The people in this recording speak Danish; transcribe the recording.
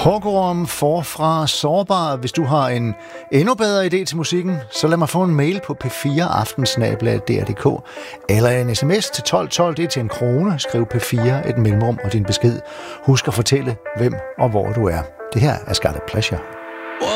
Hårgorm forfra sårbar. Hvis du har en endnu bedre idé til musikken, så lad mig få en mail på p4aftensnabel@dr.dk eller en sms til 1212, det er til 1 krone. Skriv P4 et mellemrum og din besked. Husk at fortælle, hvem og hvor du er. Det her er Scarlet Pleasure.